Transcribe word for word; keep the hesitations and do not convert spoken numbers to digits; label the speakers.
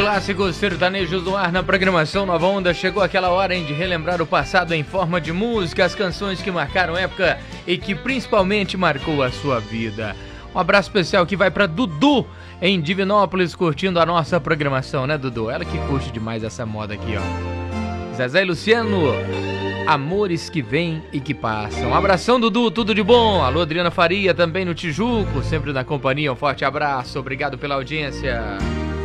Speaker 1: clássicos sertanejos do ar na programação Nova Onda. Chegou aquela hora, hein, de relembrar o passado em forma de música, as canções que marcaram época e que principalmente marcou a sua vida. Um abraço especial que vai para Dudu, em Divinópolis, curtindo a nossa programação, né, Dudu? Ela que curte demais essa moda aqui, ó. Zezé e Luciano, amores que vêm e que passam. Um abração, Dudu, tudo de bom. Alô, Adriana Faria, também no Tijuco, sempre na companhia. Um forte abraço, obrigado pela audiência.